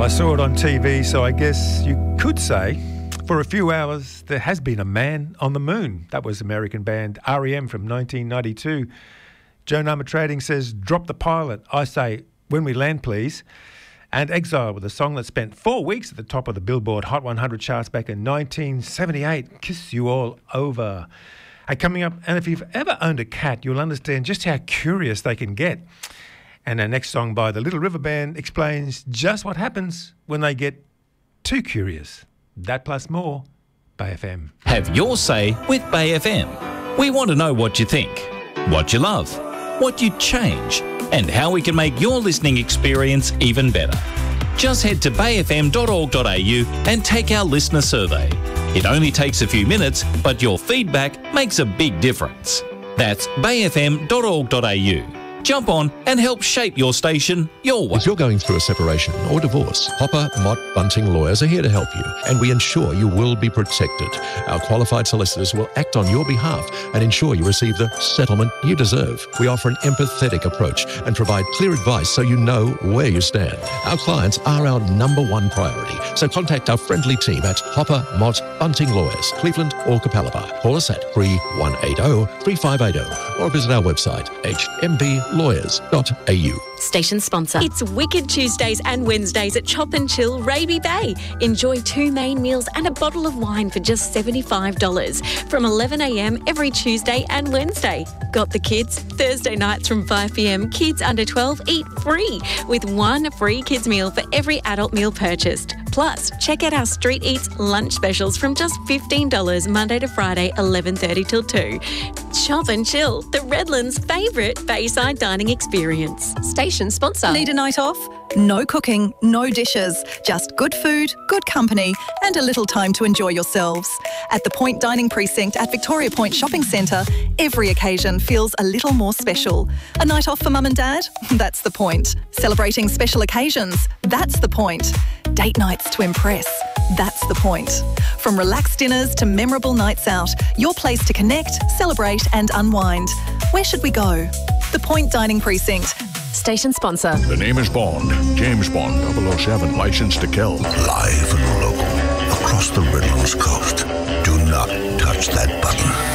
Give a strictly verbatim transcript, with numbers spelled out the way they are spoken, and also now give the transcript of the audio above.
Well, I saw it on T V, so I guess you could say for a few hours there has been a man on the moon. That was American band R E M from nineteen ninety-two. Joe Nama Trading says, drop the pilot. I say, when we land, please. And Exile with a song that spent four weeks at the top of the Billboard Hot one hundred charts back in nineteen seventy-eight. Kiss You All Over. Hey, coming up, and if you've ever owned a cat, you'll understand just how curious they can get. And our next song by the Little River Band explains just what happens when they get too curious. That plus more, Bay F M. Have your say with Bay F M. We want to know what you think, what you love, what you'd change, and how we can make your listening experience even better. Just head to bay f m dot org dot a u and take our listener survey. It only takes a few minutes, but your feedback makes a big difference. That's bay f m dot org dot a u. Jump on and help shape your station your way. If you're going through a separation or divorce, Hopper, Mott, Bunting Lawyers are here to help you, and we ensure you will be protected. Our qualified solicitors will act on your behalf and ensure you receive the settlement you deserve. We offer an empathetic approach and provide clear advice so you know where you stand. Our clients are our number one priority, so contact our friendly team at Hopper, Mott, Bunting Lawyers, Cleveland or Capalaba. Call us at three one eight zero, three five eight zero or visit our website, h m b lawyers dot a u. Station sponsor. It's Wicked Tuesdays and Wednesdays at Chop and Chill Raby Bay. Enjoy two main meals and a bottle of wine for just seventy-five dollars from eleven a m every Tuesday and Wednesday. Got the kids? Thursday nights from five p m, kids under twelve eat free with one free kids meal for every adult meal purchased. Plus, check out our Street Eats lunch specials from just fifteen dollars Monday to Friday, eleven thirty till two. Chop and Chill, the Redlands' favourite Bayside dining experience. Station sponsor. Need a night off? No cooking, no dishes, just good food, good company and a little time to enjoy yourselves. At the Point Dining Precinct at Victoria Point Shopping Centre, every occasion feels a little more special. A night off for mum and dad? That's the point. Celebrating special occasions? That's the point. Date nights to impress? That's the point. From relaxed dinners to memorable nights out, your place to connect, celebrate and unwind. Where should we go? The Point Dining Precinct. Station sponsor. The name is Bond. James Bond, double oh seven, licensed to kill. Live and local, across the Redlands coast. Do not touch that button.